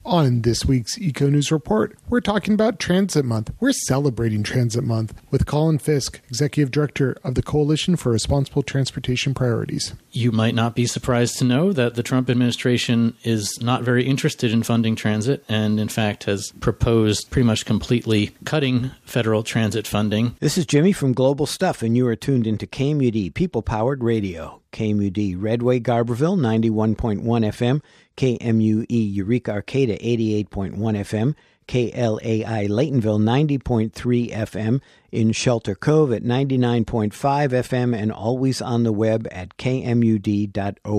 On this week's Eco News Report, we're talking about Transit Month. We're celebrating Transit Month with Colin Fisk, Executive Director of the Coalition for Responsible Transportation Priorities. You might not be surprised to know that the Trump administration is not very interested in funding transit and, in fact, has proposed pretty much completely cutting federal transit funding. This is Jimmy from Global Stuff, and you are tuned into KMUD People-Powered Radio. KMUD Redway Garberville, 91.1 FM, KMUE Eureka Arcata, 88.1 FM, KLAI Laytonville, 90.3 FM, in Shelter Cove at 99.5 FM, and always on the web at kmud.org.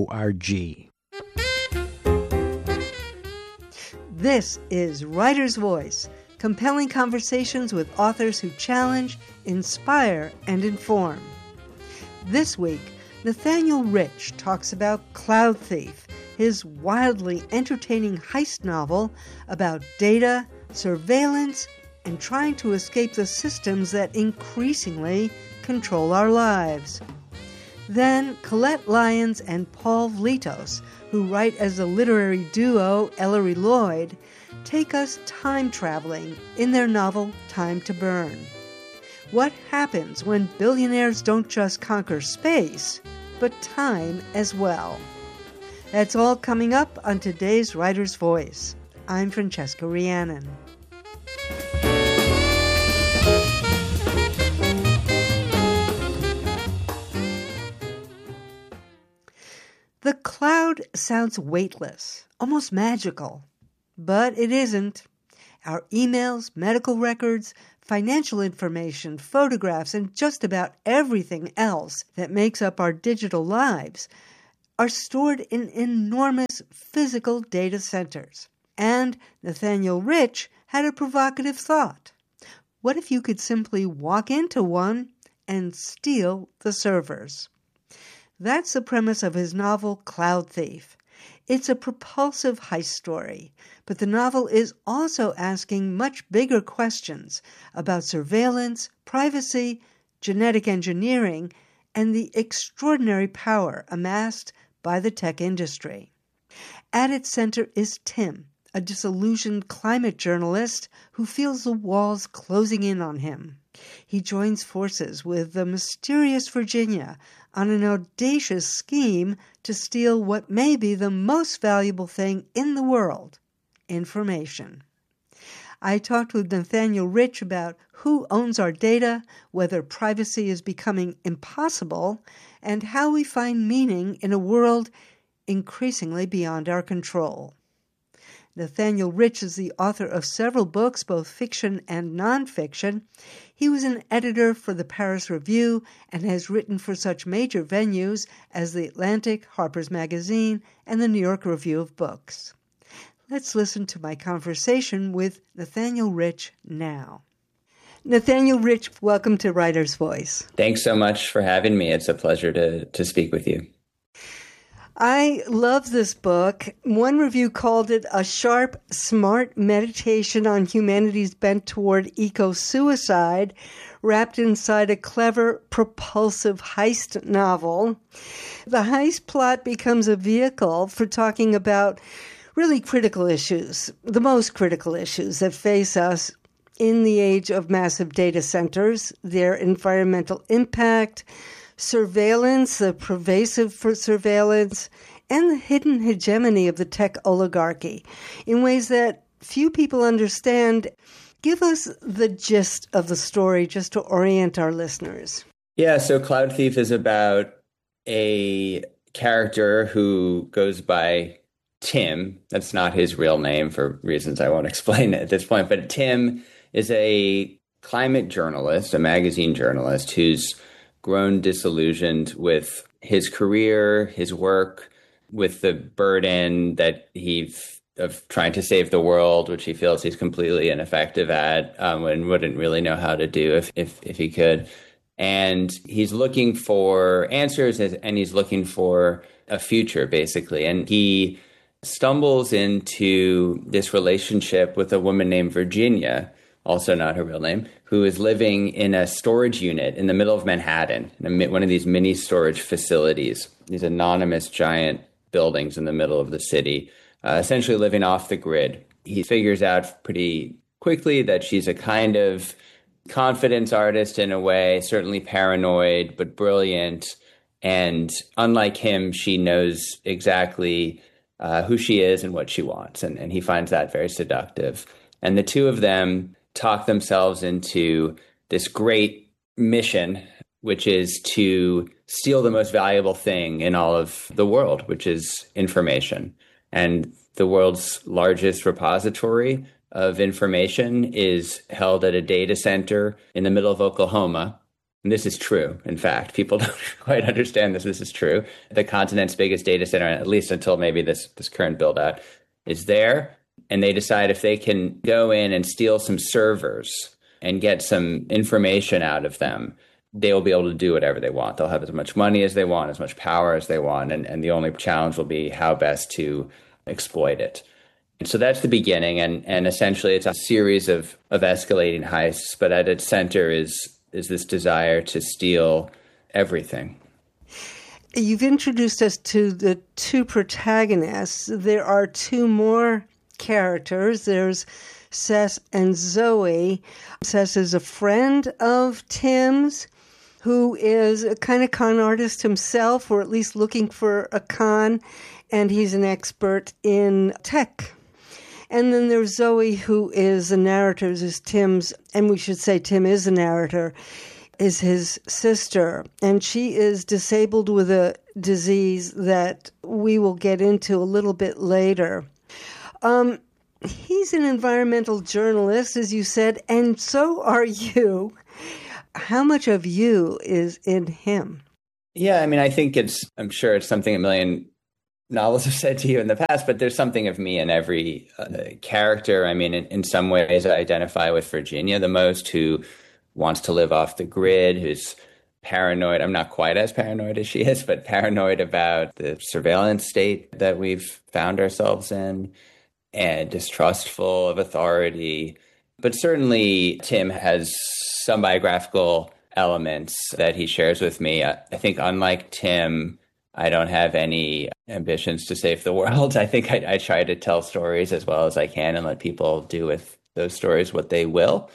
This is Writer's Voice, compelling conversations with authors who challenge, inspire, and inform. This week, Nathaniel Rich talks about Cloud Thief, his wildly entertaining heist novel about data, surveillance, and trying to escape the systems that increasingly control our lives. Then Colette Lyons and Paul Vlitos, who write as a literary duo Ellery Lloyd, take us time-traveling in their novel Time to Burn. What happens when billionaires don't just conquer space, but time as well? That's all coming up on today's Writer's Voice. I'm Francesca Rhiannon. The cloud sounds weightless, almost magical, but it isn't. Our emails, medical records, financial information, photographs, and just about everything else that makes up our digital lives are stored in enormous physical data centers. And Nathaniel Rich had a provocative thought. What if you could simply walk into one and steal the servers? That's the premise of his novel Cloud Thief. It's a propulsive heist story, but the novel is also asking much bigger questions about surveillance, privacy, genetic engineering, and the extraordinary power amassed by the tech industry. At its center is Tim, a disillusioned climate journalist who feels the walls closing in on him. He joins forces with the mysterious Virginia on an audacious scheme to steal what may be the most valuable thing in the world, information. I talked with Nathaniel Rich about who owns our data, whether privacy is becoming impossible, and how we find meaning in a world increasingly beyond our control. Nathaniel Rich is the author of several books, both fiction and nonfiction. He was an editor for the Paris Review and has written for such major venues as The Atlantic, Harper's Magazine, and the New York Review of Books. Let's listen to my conversation with Nathaniel Rich now. Nathaniel Rich, welcome to Writer's Voice. Thanks so much for having me. It's a pleasure to speak with you. I love this book. One review called it a sharp, smart meditation on humanity's bent toward eco-suicide, wrapped inside a clever, propulsive heist novel. The heist plot becomes a vehicle for talking about really critical issues, the most critical issues that face us in the age of massive data centers, their environmental impact, surveillance, the pervasive surveillance, and the hidden hegemony of the tech oligarchy in ways that few people understand. Give us the gist of the story just to orient our listeners. Yeah, so Cloud Thief is about a character who goes by Tim. That's not his real name for reasons I won't explain at this point, but Tim is a climate journalist, a magazine journalist who's grown disillusioned with his career, his work, with the burden that of trying to save the world, which he feels he's completely ineffective at, and wouldn't really know how to do if he could. And he's looking for answers, and he's looking for a future, basically. And he stumbles into this relationship with a woman named Virginia, also not her real name, who is living in a storage unit in the middle of Manhattan, in one of these mini storage facilities, these anonymous giant buildings in the middle of the city, essentially living off the grid. he figures out pretty quickly that she's a kind of confidence artist in a way, certainly paranoid, but brilliant. And unlike him, she knows exactly who she is and what she wants. And he finds that very seductive. And the two of them talk themselves into this great mission, which is to steal the most valuable thing in all of the world, which is information. And the world's largest repository of information is held at a data center in the middle of Oklahoma. And this is true. In fact, people don't quite understand this. This is true. The continent's biggest data center, at least until maybe this current build out, is there. And they decide if they can go in and steal some servers and get some information out of them, they will be able to do whatever they want. They'll have as much money as they want, as much power as they want. And the only challenge will be how best to exploit it. And so that's the beginning. And essentially it's a series of escalating heists, but at its center is this desire to steal everything. You've introduced us to the two protagonists. There are two more characters. There's Seth and Zoe. Seth is a friend of Tim's who is a kind of con artist himself, or at least looking for a con, and he's an expert in tech. And then there's Zoe, who is the narrator, is Tim's, and we should say Tim is the narrator, is his sister. And she is disabled with a disease that we will get into a little bit later. He's an environmental journalist, as you said, and so are you. How much of you is in him? Yeah, I mean, I'm sure it's something a million novels have said to you in the past, but there's something of me in every character. I mean, in some ways, I identify with Virginia the most, who wants to live off the grid, who's paranoid. I'm not quite as paranoid as she is, but paranoid about the surveillance state that we've found ourselves in, and distrustful of authority. But certainly Tim has some biographical elements that he shares with me. I think unlike Tim, I don't have any ambitions to save the world. I think I try to tell stories as well as I can and let people do with those stories what they will.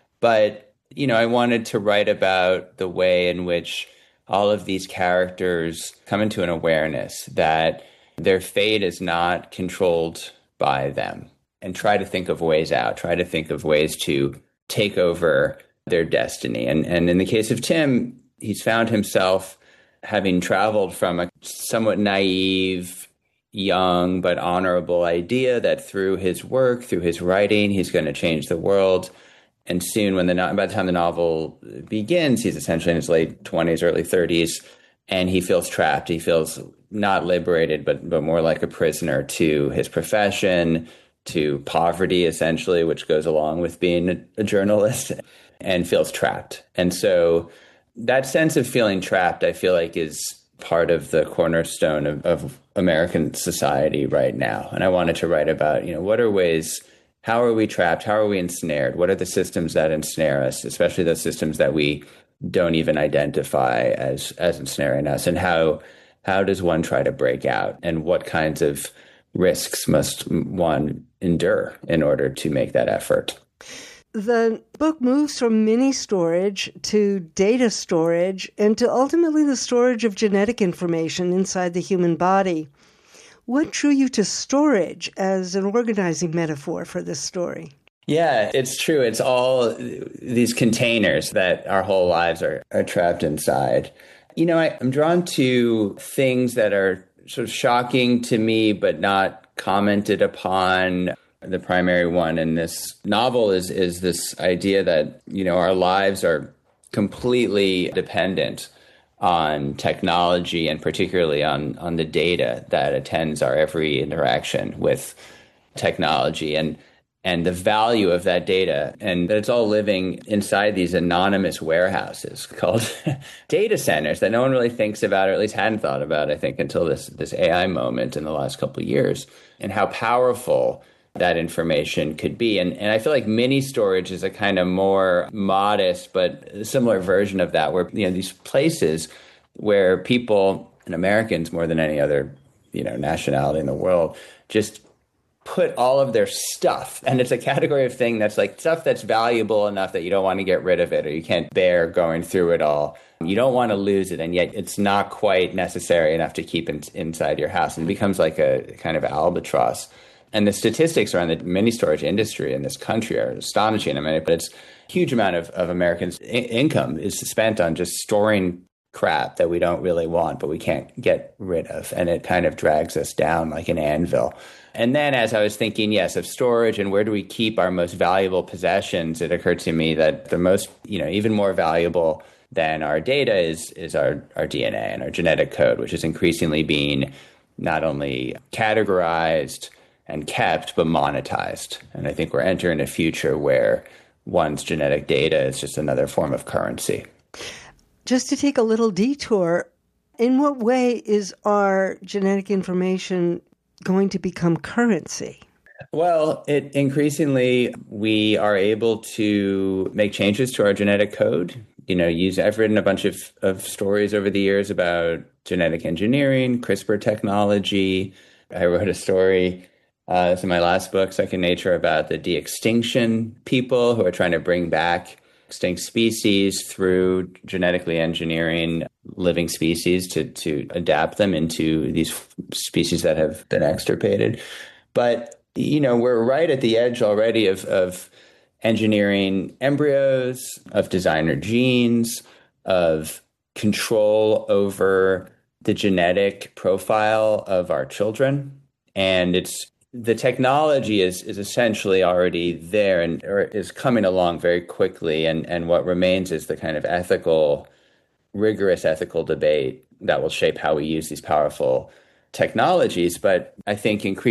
But, I wanted to write about the way in which all of these characters come into an awareness that their fate is not controlled by them, and try to think of ways out, try to think of ways to take over their destiny. And in the case of Tim, he's found himself having traveled from a somewhat naive, young, but honorable idea that through his work, through his writing, he's going to change the world. And soon, by the time the novel begins, he's essentially in his late 20s, early 30s, and he feels trapped. He feels not liberated, but more like a prisoner to his profession, to poverty, essentially, which goes along with being a journalist, and feels trapped. And so that sense of feeling trapped, I feel like, is part of the cornerstone of American society right now. And I wanted to write about, what are ways, how are we trapped? How are we ensnared? What are the systems that ensnare us, especially those systems that we don't even identify as ensnaring us? And how does one try to break out? And what kinds of risks must one endure in order to make that effort? The book moves from mini storage to data storage and to ultimately the storage of genetic information inside the human body. What drew you to storage as an organizing metaphor for this story? Yeah, it's true. It's all these containers that our whole lives are trapped inside. I'm drawn to things that are sort of shocking to me, but not commented upon. The primary one in this novel is this idea that, our lives are completely dependent on technology, and particularly on the data that attends our every interaction with technology, and the value of that data, and that it's all living inside these anonymous warehouses called data centers that no one really thinks about, or at least hadn't thought about, I think, until this AI moment in the last couple of years, and how powerful that information could be. And I feel like mini storage is a kind of more modest but similar version of that, where these places where people, and Americans more than any other nationality in the world, just put all of their stuff, and it's a category of thing that's like stuff that's valuable enough that you don't want to get rid of it, or you can't bear going through it all. You don't want to lose it, and yet it's not quite necessary enough to keep inside your house, and it becomes like a kind of albatross. And the statistics around the mini storage industry in this country are astonishing. I mean, but it's a huge amount of Americans' income is spent on just storing crap that we don't really want, but we can't get rid of. And it kind of drags us down like an anvil. And then as I was thinking, yes, of storage and where do we keep our most valuable possessions, it occurred to me that the most, even more valuable than our data is our DNA and our genetic code, which is increasingly being not only categorized and kept, but monetized. And I think we're entering a future where one's genetic data is just another form of currency. Just to take a little detour, in what way is our genetic information going to become currency? Well, increasingly, we are able to make changes to our genetic code. I've written a bunch of stories over the years about genetic engineering, CRISPR technology. I wrote a story in my last book, Second Nature, about the de-extinction people who are trying to bring back extinct species through genetically engineering living species to adapt them into these species that have been extirpated. But, we're right at the edge already of engineering embryos, of designer genes, of control over the genetic profile of our children. And the technology is essentially already there or is coming along very quickly. And what remains is the kind of rigorous ethical debate that will shape how we use these powerful technologies. But I think increasingly